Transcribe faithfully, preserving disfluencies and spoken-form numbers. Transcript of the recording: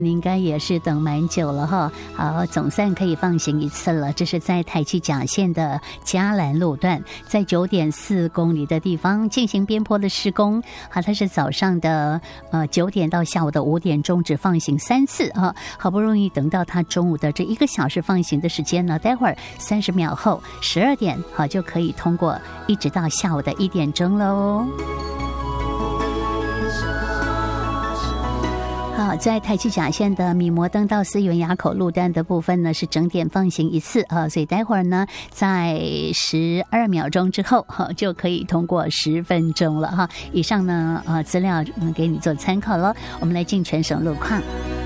你应该也是等蛮久了哈，好，总算可以放行一次了。这是在台七甲线的嘉兰路段，在九点四公里的地方进行边坡的施工。好，它是早上的呃九点到下午的五点钟，只放行三次啊。好不容易等到它中午的这一个小时放行的时间呢，待会儿三十秒后十二点好就可以通过，一直到下午的一点钟喽。好，在台七甲线的米摩登到思源垭口路段的部分呢，是整点放行一次啊，所以待会儿呢，在十二秒钟之后，哈就可以通过十分钟了哈。以上呢，呃，资料给你做参考了。我们来进全省路况。